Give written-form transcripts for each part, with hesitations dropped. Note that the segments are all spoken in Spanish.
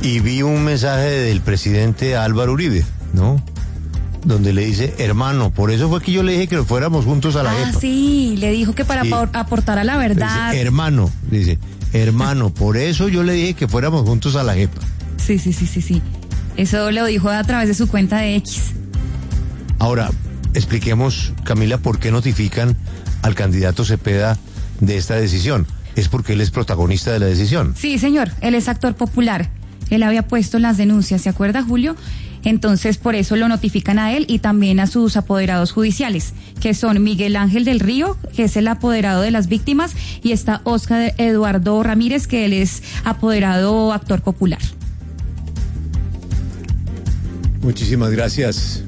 Y vi un mensaje del presidente Álvaro Uribe, ¿no? Donde le dice, hermano, por eso fue que yo le dije que fuéramos juntos a la JEPA. Sí, le dijo que para aportar a la verdad. Dice, hermano, por eso yo le dije que fuéramos juntos a la JEPA. Sí. Eso lo dijo a través de su cuenta de X. Ahora, expliquemos, Camila, por qué notifican al candidato Cepeda de esta decisión. ¿Es porque él es protagonista de la decisión? Sí, señor, él es actor popular. Él había puesto las denuncias, ¿se acuerda, Julio? Entonces, por eso lo notifican a él y también a sus apoderados judiciales, que son Miguel Ángel del Río, que es el apoderado de las víctimas, y está Óscar Eduardo Ramírez, que él es apoderado actor popular. Muchísimas gracias.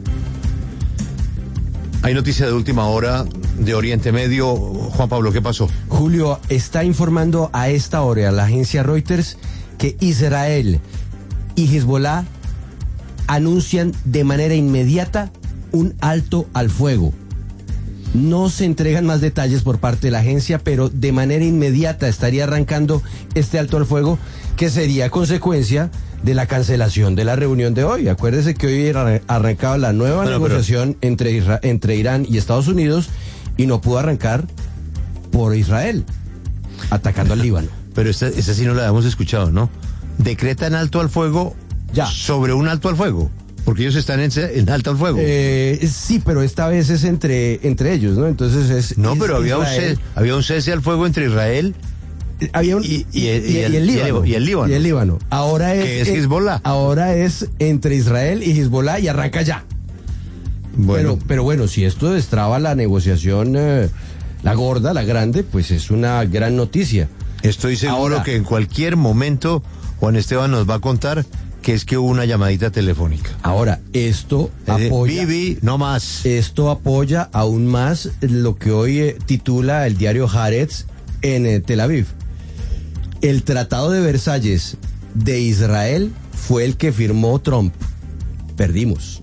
Hay noticia de última hora de Oriente Medio. Juan Pablo, ¿qué pasó? Julio, está informando a esta hora la agencia Reuters que Israel y Hezbollah anuncian de manera inmediata un alto al fuego. No se entregan más detalles por parte de la agencia, pero de manera inmediata estaría arrancando este alto al fuego, que sería consecuencia de la cancelación de la reunión de hoy. Acuérdese que hoy arrancaba la nueva negociación entre Irán y Estados Unidos y no pudo arrancar por Israel, atacando al Líbano. Pero esta sí no la hemos escuchado, ¿no? Decretan alto al fuego ya sobre un alto al fuego, porque ellos están en alto al fuego. Sí, pero esta vez es entre ellos, ¿no? Entonces es... No, pero había un cese al fuego entre Israel y el Líbano. Ahora es Hezbollah. Ahora es entre Israel y Hezbollah y arranca ya. Bueno. Pero bueno, si esto destraba la negociación, la gorda, la grande, pues es una gran noticia. Estoy seguro que en cualquier momento Juan Esteban nos va a contar que es que hubo una llamadita telefónica. Ahora, esto apoya... Bibi, no más. Esto apoya aún más lo que hoy titula el diario Haaretz en Tel Aviv. El Tratado de Versalles de Israel fue el que firmó Trump. Perdimos.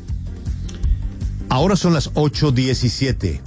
Ahora son las 8:17.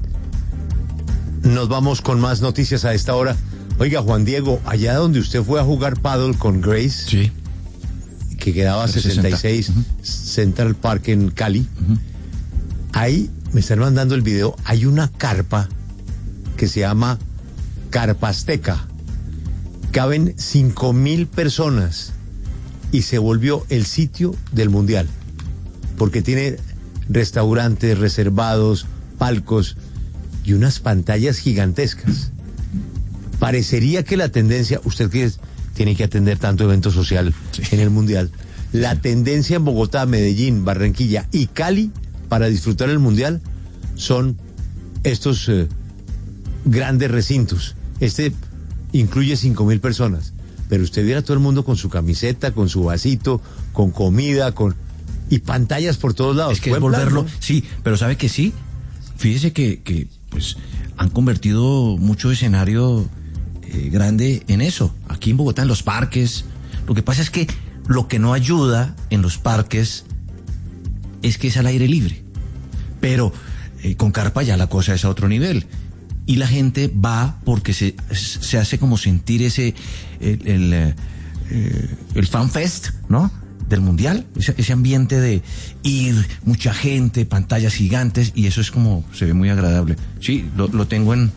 Nos vamos con más noticias a esta hora. Oiga, Juan Diego, allá donde usted fue a jugar paddle con Grace, sí, que quedaba 66 Central Park en Cali, ahí me están mandando el video, hay una carpa que se llama Carpa Azteca. Caben 5,000 personas y se volvió el sitio del Mundial, porque tiene restaurantes reservados, palcos y unas pantallas gigantescas. Parecería que la tendencia, usted que tiene que atender tanto evento social en el Mundial, la tendencia en Bogotá, Medellín, Barranquilla y Cali para disfrutar el Mundial son estos grandes recintos. Este incluye 5,000 personas, pero usted viera a todo el mundo con su camiseta, con su vasito, con comida, y pantallas por todos lados. Es que es volverlo, ¿no? Sí, pero ¿sabe que sí? Fíjese que pues han convertido mucho escenario grande en eso. Aquí en Bogotá, en los parques. Lo que pasa es que lo que no ayuda en los parques es que es al aire libre. Pero con carpa ya la cosa es a otro nivel. Y la gente va porque se hace como sentir el fan fest, ¿no? Del Mundial, ese ambiente de ir, mucha gente, pantallas gigantes, y eso es como, se ve muy agradable. Sí, lo tengo en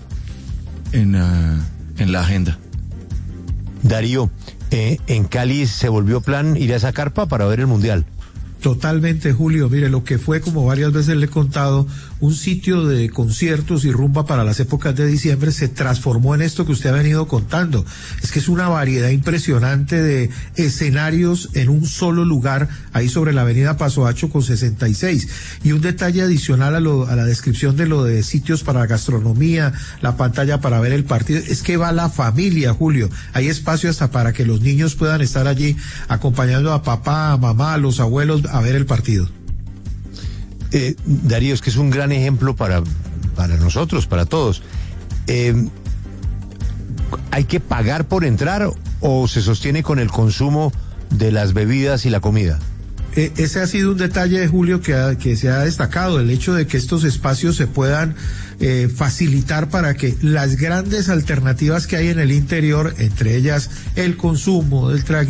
la agenda. Darío, en Cali se volvió plan ir a esa carpa para ver el Mundial. Totalmente, Julio. Mire, lo que fue, como varias veces le he contado, un sitio de conciertos y rumba para las épocas de diciembre, se transformó en esto que usted ha venido contando. Es que es una variedad impresionante de escenarios en un solo lugar, ahí sobre la avenida Pasohacho con 66. Y un detalle adicional a la descripción de lo de sitios para gastronomía, la pantalla para ver el partido, es que va la familia, Julio. Hay espacio hasta para que los niños puedan estar allí acompañando a papá, a mamá, a los abuelos a ver el partido. Darío, es que es un gran ejemplo para nosotros, para todos. ¿Hay que pagar por entrar o se sostiene con el consumo de las bebidas y la comida? Ese ha sido un detalle, Julio, que se ha destacado, el hecho de que estos espacios se puedan facilitar para que las grandes alternativas que hay en el interior, entre ellas el consumo del traguito,